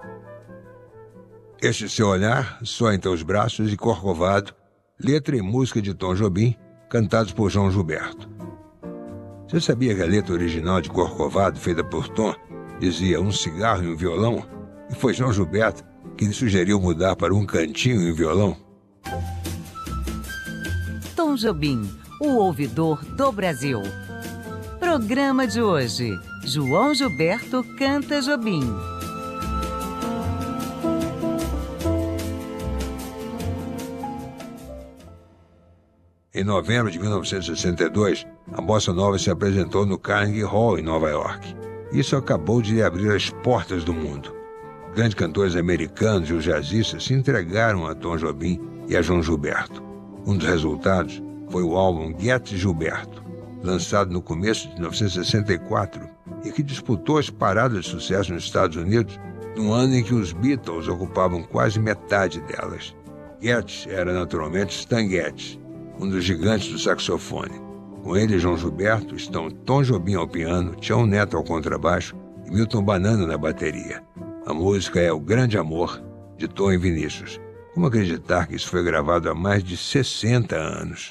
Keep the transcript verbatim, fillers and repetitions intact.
Este Seu Olhar, Só em Teus Braços e Corcovado, letra e música de Tom Jobim, cantados por João Gilberto. Você sabia que a letra original de Corcovado, feita por Tom, dizia um cigarro e um violão? E foi João Gilberto que lhe sugeriu mudar para um cantinho e um violão? Tom Jobim, o ouvidor do Brasil. Programa de hoje, João Gilberto canta Jobim. Em novembro de mil novecentos e sessenta e dois, a Bossa Nova se apresentou no Carnegie Hall, em Nova York. Isso acabou de lhe abrir as portas do mundo. Grandes cantores americanos e os jazzistas se entregaram a Tom Jobim e a João Gilberto. Um dos resultados foi o álbum Get Gilberto, lançado no começo de mil novecentos e sessenta e quatro e que disputou as paradas de sucesso nos Estados Unidos no ano em que os Beatles ocupavam quase metade delas. Getz era naturalmente Stan Getz, um dos gigantes do saxofone. Com ele e João Gilberto estão Tom Jobim ao piano, Tião Neto ao contrabaixo e Milton Banana na bateria. A música é O Grande Amor, de Tom e Vinícius. Como acreditar que isso foi gravado há mais de sessenta anos?